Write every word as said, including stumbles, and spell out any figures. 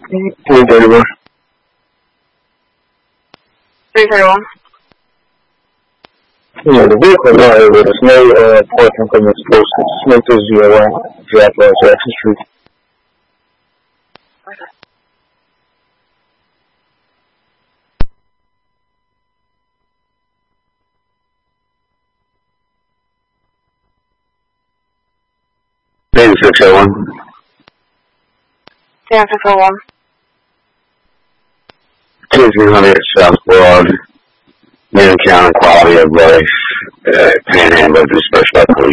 three thirty-one. three thirty-one. Yeah, the vehicle is not able. There's no uh, portion from its post. Smith is zero one. Jack Lost Jackson Street. Okay. eighty-six oh one. Yeah, six oh one. twenty-three hundred South Broad. Main County Quality of Life. Uh, Panhandle Dispatch by Police.